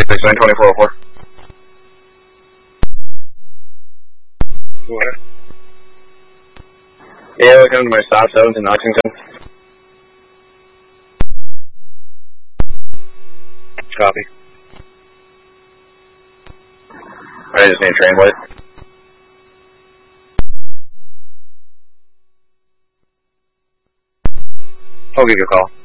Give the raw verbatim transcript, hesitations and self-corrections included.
six six nine twenty four oh four. Okay. Yeah, welcome to my stop zones in Lexington. Copy. I just need a train blade. I'll give you a call.